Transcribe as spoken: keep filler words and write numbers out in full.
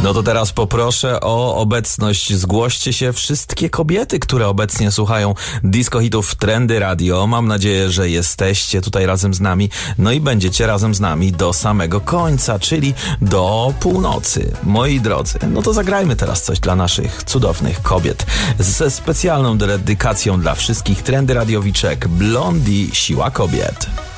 No to teraz poproszę o obecność. Zgłoście się wszystkie kobiety, które obecnie słuchają disco hitów Trendy Radio. Mam nadzieję, że jesteście tutaj razem z nami. No i będziecie razem z nami do samego końca, czyli do północy. Moi drodzy, no to zagrajmy teraz coś dla naszych cudownych kobiet. Ze specjalną dedykacją dla wszystkich Trendy Radiowiczek. Blondie, siła kobiet.